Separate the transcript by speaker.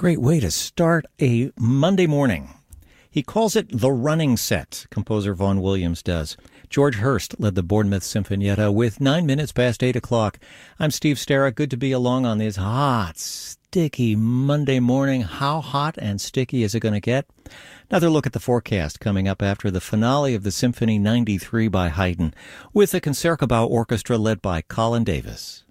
Speaker 1: Great way to start a Monday morning. He calls it the running set, composer Vaughan Williams does. George Hurst led the Bournemouth Sinfonietta with 9 minutes past 8 o'clock. I'm Steve Starrett. Good to be along on this hot, sticky Monday morning. How hot and sticky is it going to get? Another look at the forecast coming up after the finale of the Symphony 93 by Haydn with the Concertgebouw Orchestra led by Colin Davis.